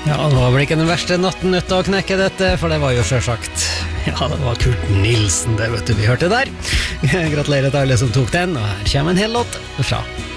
Ja, det var vel ikke den verste natten nødt til å knekke dette, for det var jo selvsagt. Ja, det var Kurt Nilsen, det vet du vi hørte der. Gratulerer til alle som tok den, og her kommer en hel låt fra